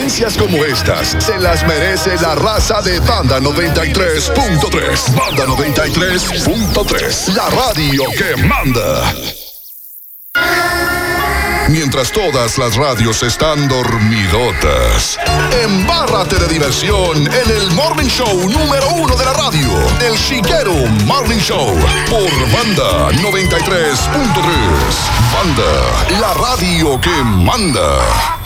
Noticias como estas se las merece la raza de Banda 93.3. Banda 93.3, la radio que manda. Mientras todas las radios están dormidotas, embárrate de diversión en el Morning Show número 1 de la radio, El Chiquero Morning Show, por Banda 93.3. Banda, la radio que manda.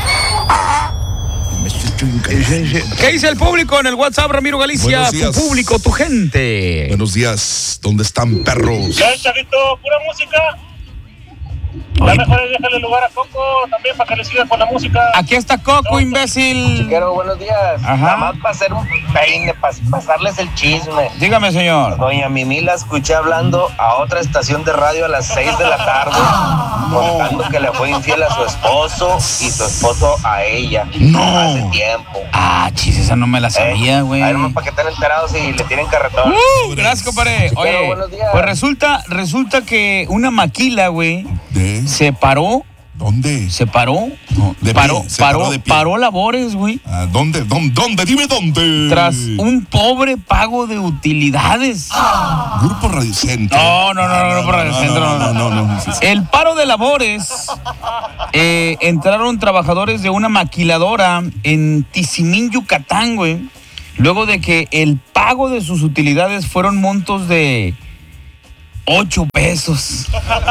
¿Qué dice el público en el WhatsApp, Ramiro Galicia? Tu público, tu gente. Buenos días, ¿dónde están, perros? Ya, chavito, pura música. Ya mejor déjale lugar a Coco también para que le siga con la música. Aquí está Coco, imbécil. Chiquero, buenos días. Ajá. Nada más para hacer un peine, para pasarles el chisme. Dígame, señor. Doña Mimi la escuché hablando a otra estación de radio a las 6 de la tarde, contando que le fue infiel a su esposo y su esposo a ella. No. Hace tiempo. Ah, chis, esa no me la sabía, güey. A ver, nomás para que estén enterados y le tienen carretón. Gracias, compadre. Chiquero, Oye, buenos días. pues resulta que una maquila, güey, se paró. ¿Dónde? Se paró. No, De paró, pie, se paró de pie. paró labores, güey. ¿Dónde? Dime dónde. Tras un pobre pago de utilidades. Grupo Radio Centro. No, por Radio Centro. No. El paro de labores. Entraron trabajadores de una maquiladora en Tizimín, Yucatán, güey. Luego de que el pago de sus utilidades fueron montos de 8 pesos.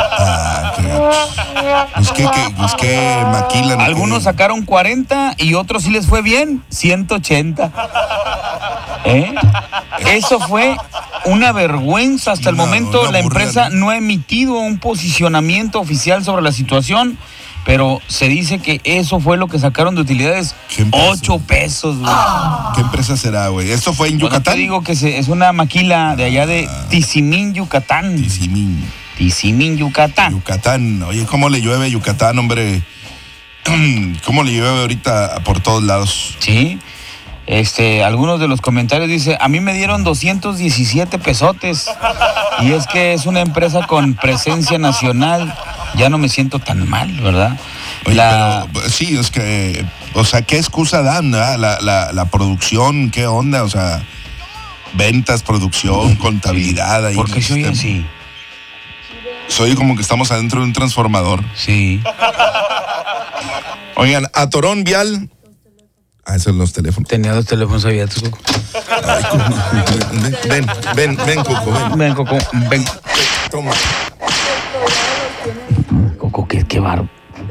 Pues que maquilan. Algunos sacaron 40 y otros sí les fue bien, 180. Eso fue una vergüenza. Hasta el momento la empresa no ha emitido un posicionamiento oficial sobre la situación, pero se dice que eso fue lo que sacaron de utilidades, 8 pesos, güey. ¿Qué empresa será, güey? ¿Esto fue en Bueno, Yucatán? te digo que es una maquila de allá de Tizimín, Yucatán. Tizimín, Yucatán. Yucatán. Oye, ¿cómo le llueve Yucatán, hombre? ¿Cómo le llueve ahorita por todos lados? Sí. Algunos de los comentarios dice, a mí me dieron 217 pesotes y es que es una empresa con presencia nacional, ya no me siento tan mal, ¿verdad? Oye, pero sí, es que, o sea, ¿qué excusa dan, la producción? ¿Qué onda? O sea, ventas, producción, contabilidad. Ahí ¿Por qué se oye así? Soy como que estamos adentro de un transformador. Sí. Oigan, atorón vial. Esos son los teléfonos. Tenía 2 teléfonos abiertos, Coco. Ay, ven, Coco, ven. Ven, Coco, ven. Toma. Coco, qué barro.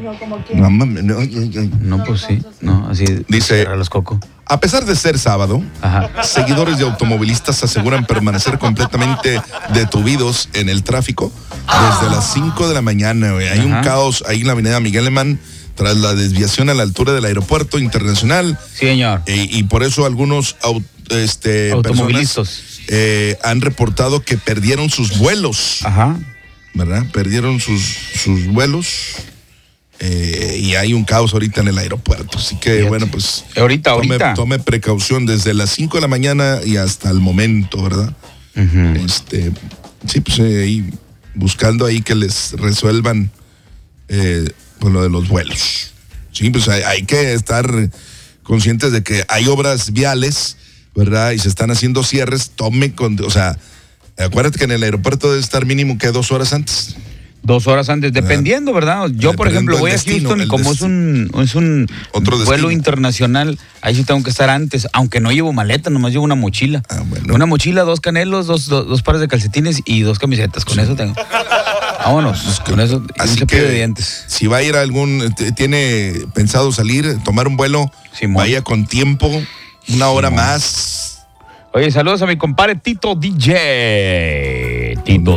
No, pues sí, no, así dice a los Coco. A pesar de ser sábado, seguidores de automovilistas aseguran permanecer completamente detuvidos en el tráfico desde las 5 de la mañana. Hay un caos ahí en la avenida Miguel Alemán tras la desviación a la altura del aeropuerto internacional. Sí, señor. Y por eso algunos automovilistas han reportado que perdieron sus vuelos. ¿Verdad? Perdieron sus vuelos. Y hay un caos ahorita en el aeropuerto. Así que, fíjate. Bueno, pues. Ahorita. Tome precaución desde las 5 de la mañana y hasta el momento, ¿verdad? Sí, pues ahí buscando ahí que les resuelvan pues lo de los vuelos. Sí, pues hay que estar conscientes de que hay obras viales, ¿verdad? Y se están haciendo cierres. O sea, acuérdate que en el aeropuerto debe estar mínimo que 2 horas antes. 2 horas antes, dependiendo, ¿verdad? Yo, por ejemplo, voy a Houston y como es un vuelo internacional, ahí sí tengo que estar antes, aunque no llevo maleta, nomás llevo una mochila. Bueno. Una mochila, 2 canelos, dos pares de calcetines y 2 camisetas, con eso tengo. Vámonos, con eso, así un cepillo que de dientes. Si va a ir tiene pensado salir, tomar un vuelo, vaya con tiempo, 1 hora más. Oye, saludos a mi compadre Tito DJ. Tito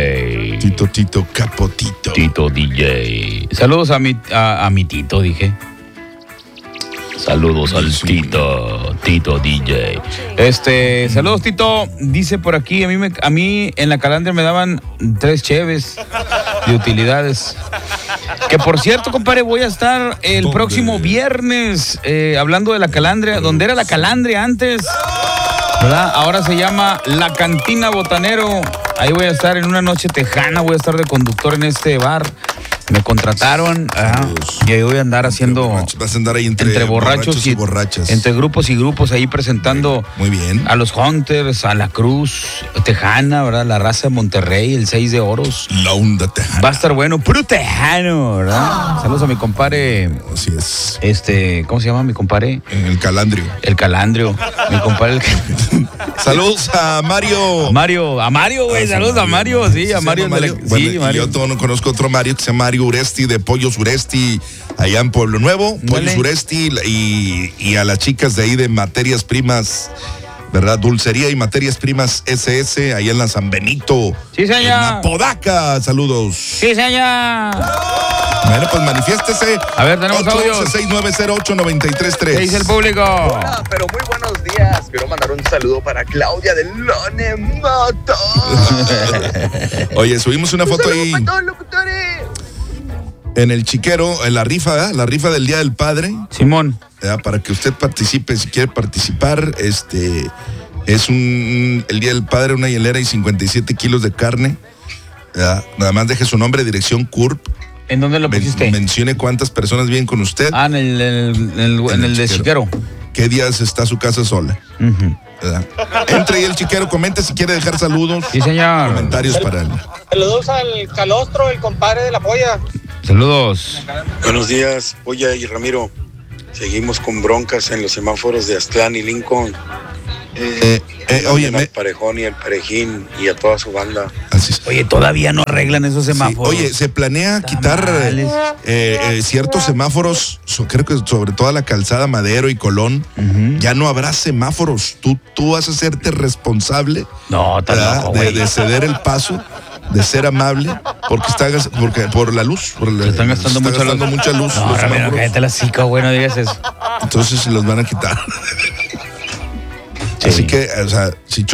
Capotito. Tito DJ. Saludos a mi Tito, dije. Saludos al Tito DJ. Saludos, Tito. Dice por aquí, a mí en la Calandria me daban 3 cheves de utilidades. Que por cierto, compadre, voy a estar el próximo viernes hablando de la Calandria, donde era la Calandria antes, ¿verdad? Ahora se llama La Cantina Botanero. Ahí voy a estar en una noche tejana, voy a estar de conductor en este bar. Me contrataron y ahí voy a andar haciendo. Vas a andar ahí entre borrachos y borrachas. Entre grupos y grupos ahí presentando. Muy bien. A los Hunters, a la Cruz Tejana, ¿verdad? La raza de Monterrey, el 6 de Oros. La onda tejana. Va a estar bueno, puro tejano, ¿verdad? Saludos a mi compadre. Así es. ¿Cómo se llama mi compadre? El Calandrio. El Calandrio. Mi compadre. Saludos a Mario. A Mario, güey. Saludos a Mario. Sí, a Mario. Bueno, Mario. Yo no conozco otro Mario que se llama Mario Uresti de Pollo Suresti, allá en Pueblo Nuevo. Pollo Suresti y a las chicas de ahí de Materias Primas, ¿verdad? Dulcería y Materias Primas SS, allá en la San Benito. Sí, señor. En Apodaca. Saludos. Sí, señor. Bueno, pues manifiéstese. A ver, tenemos audio. 690-893-3. ¿Qué dice el público? Hola, pero muy buenos días. Quiero mandar un saludo para Claudia de Lonemoto. Oye, subimos una foto ahí Para todos los locutores. en el chiquero, en la rifa, ¿verdad? La rifa del Día del Padre. Simón. ¿Verdad? Para que usted participe, si quiere participar, es el Día del Padre, una hielera y 57 kilos de carne. ¿Verdad? Nada más deje su nombre, dirección, CURP. ¿En dónde lo pusiste? Mencione cuántas personas viven con usted. En el de Chiquero. ¿Qué días está su casa sola? ¿Verdad? Entre ahí el chiquero, comente si quiere dejar saludos. Sí, señor. Comentarios para él. Saludos al Calostro, el compadre de la polla. Saludos. Buenos días, Polla y Ramiro. Seguimos con broncas en los semáforos de Aztlán y Lincoln. Oye, al Parejón y al Parejín y a toda su banda. Así es. Oye, todavía no arreglan esos semáforos. Sí. Oye, se planea quitar ciertos semáforos, creo que sobre toda la calzada Madero y Colón. Ya no habrá semáforos. Tú vas a hacerte responsable de ceder el paso, de ser amable, porque por la luz. Se están gastando mucha luz. No, Ramiro, cállate la cica, güey, no digas eso. Entonces se los van a quitar. Sí. Así que, o sea, si